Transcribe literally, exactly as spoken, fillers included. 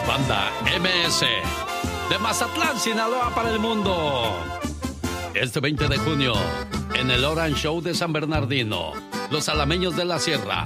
Banda M S de Mazatlán, Sinaloa, para el mundo. Este veinte de junio, en el Orange Show de San Bernardino, los alameños de la Sierra